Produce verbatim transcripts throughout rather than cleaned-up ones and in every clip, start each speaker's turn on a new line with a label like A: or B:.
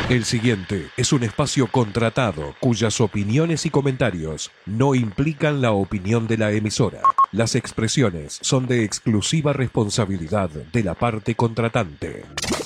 A: El siguiente es un espacio contratado cuyas opiniones y comentarios no implican la opinión de la emisora. Las expresiones son de exclusiva responsabilidad de la parte contratante.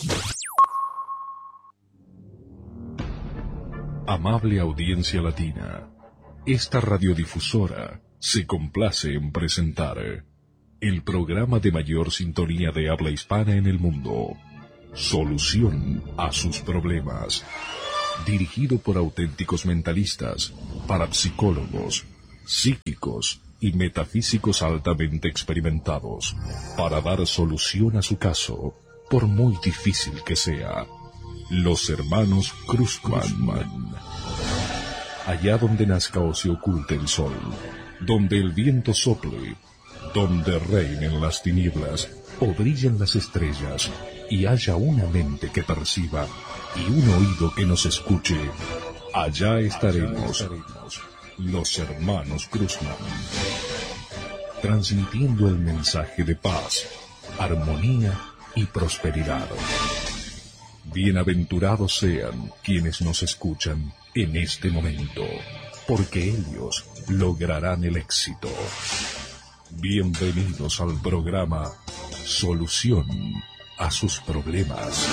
B: Amable audiencia latina, esta radiodifusora se complace en presentar el programa de mayor sintonía de habla hispana en el mundo, Solución a sus problemas, dirigido por auténticos mentalistas, parapsicólogos, psíquicos y metafísicos altamente experimentados, para dar solución a su caso, por muy difícil que sea. Los hermanos Cruzman. Allá donde nazca o se oculte el sol, donde el viento sople, donde reinen las tinieblas o brillen las estrellas, y haya una mente que perciba y un oído que nos escuche, allá estaremos, los hermanos Cruzman, transmitiendo el mensaje de paz, armonía y prosperidad. Bienaventurados sean quienes nos escuchan en este momento, porque ellos lograrán el éxito. Bienvenidos al programa Solución a sus problemas.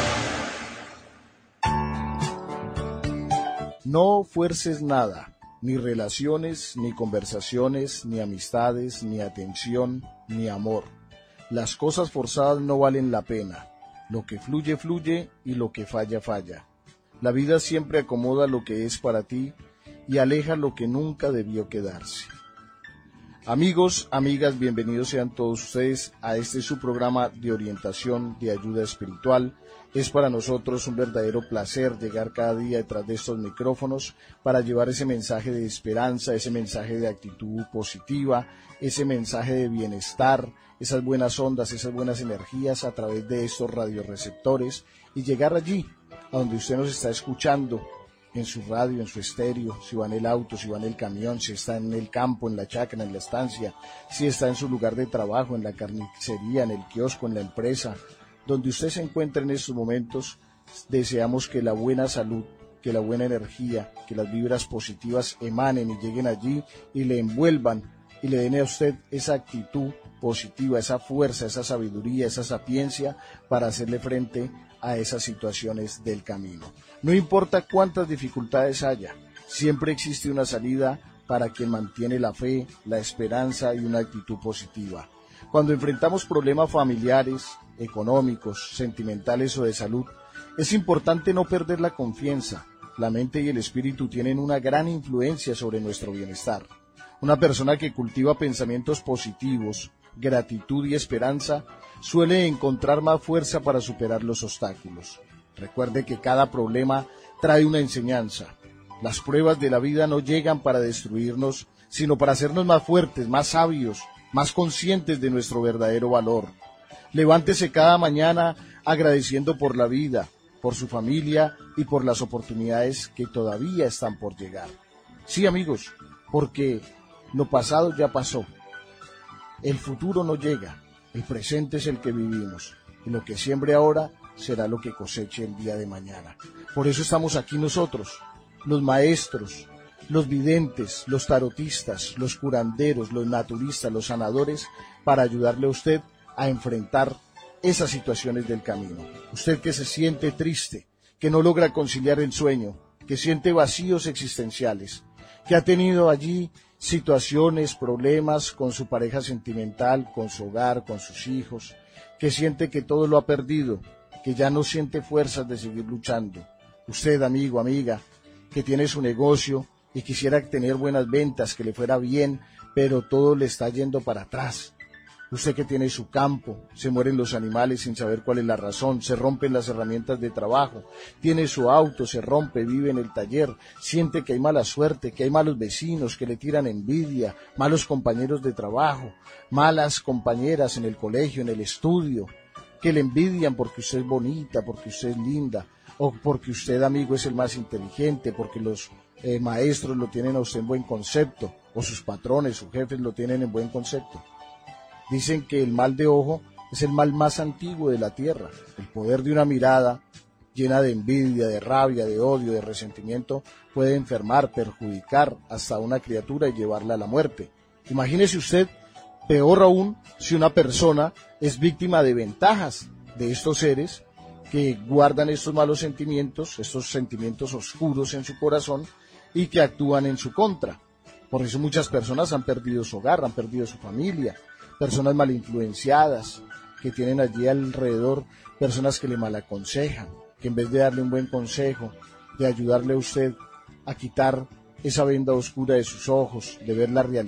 C: No fuerces nada, ni relaciones, ni conversaciones, ni amistades, ni atención, ni amor. Las cosas forzadas no valen la pena. Lo que fluye, fluye, y lo que falla, falla. La vida siempre acomoda lo que es para ti y aleja lo que nunca debió quedarse. Amigos, amigas, bienvenidos sean todos ustedes a este su programa de orientación, de ayuda espiritual. Es para nosotros un verdadero placer llegar cada día detrás de estos micrófonos para llevar ese mensaje de esperanza, ese mensaje de actitud positiva, ese mensaje de bienestar, esas buenas ondas, esas buenas energías a través de estos radioreceptores y llegar allí, a donde usted nos está escuchando, en su radio, en su estéreo, si va en el auto, si va en el camión, si está en el campo, en la chacra, en la estancia, si está en su lugar de trabajo, en la carnicería, en el kiosco, en la empresa, donde usted se encuentra en estos momentos. Deseamos que la buena salud, que la buena energía, que las vibras positivas emanen y lleguen allí y le envuelvan y le den a usted esa actitud positiva, esa fuerza, esa sabiduría, esa sapiencia para hacerle frente a esas situaciones del camino. No importa cuántas dificultades haya, siempre existe una salida para quien mantiene la fe, la esperanza y una actitud positiva. Cuando enfrentamos problemas familiares, económicos, sentimentales o de salud, es importante no perder la confianza. La mente y el espíritu tienen una gran influencia sobre nuestro bienestar. Una persona que cultiva pensamientos positivos, gratitud y esperanza suele encontrar más fuerza para superar los obstáculos. Recuerde que cada problema trae una enseñanza. Las pruebas de la vida no llegan para destruirnos, sino para hacernos más fuertes, más sabios, más conscientes de nuestro verdadero valor. Levántese cada mañana agradeciendo por la vida, por su familia y por las oportunidades que todavía están por llegar. Sí, amigos, porque lo pasado ya pasó. El futuro no llega, el presente es el que vivimos, y lo que siembre ahora será lo que coseche el día de mañana. Por eso estamos aquí nosotros, los maestros, los videntes, los tarotistas, los curanderos, los naturistas, los sanadores, para ayudarle a usted a enfrentar esas situaciones del camino. Usted que se siente triste, que no logra conciliar el sueño, que siente vacíos existenciales, que ha tenido allí situaciones, problemas con su pareja sentimental, con su hogar, con sus hijos, que siente que todo lo ha perdido, que ya no siente fuerzas de seguir luchando. Usted, amigo, amiga, que tiene su negocio y quisiera tener buenas ventas, que le fuera bien, pero todo le está yendo para atrás. Usted que tiene su campo, se mueren los animales sin saber cuál es la razón, se rompen las herramientas de trabajo, tiene su auto, se rompe, vive en el taller, siente que hay mala suerte, que hay malos vecinos, que le tiran envidia, malos compañeros de trabajo, malas compañeras en el colegio, en el estudio, que le envidian porque usted es bonita, porque usted es linda, o porque usted, amigo, es el más inteligente, porque los eh, maestros lo tienen a usted en buen concepto, o sus patrones, sus jefes lo tienen en buen concepto. Dicen que el mal de ojo es el mal más antiguo de la tierra. El poder de una mirada llena de envidia, de rabia, de odio, de resentimiento, puede enfermar, perjudicar hasta a una criatura y llevarla a la muerte. Imagínese usted, peor aún, si una persona es víctima de ventajas de estos seres que guardan estos malos sentimientos, estos sentimientos oscuros en su corazón y que actúan en su contra. Por eso muchas personas han perdido su hogar, han perdido su familia, personas mal influenciadas, que tienen allí alrededor personas que le malaconsejan, que en vez de darle un buen consejo, de ayudarle a usted a quitar esa venda oscura de sus ojos, de ver la realidad,